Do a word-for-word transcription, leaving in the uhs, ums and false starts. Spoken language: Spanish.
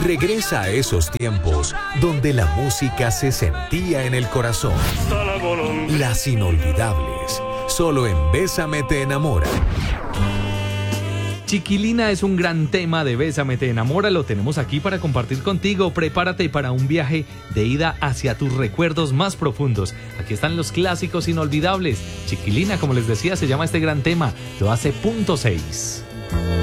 Regresa a esos tiempos donde la música se sentía en el corazón. Las inolvidables, solo en Bésame te enamora. Chiquilina es un gran tema de Bésame te enamora, lo tenemos aquí para compartir contigo. Prepárate para un viaje de ida hacia tus recuerdos más profundos. Aquí están los clásicos inolvidables. Chiquilina, como les decía, se llama este gran tema, lo hace Punto seis.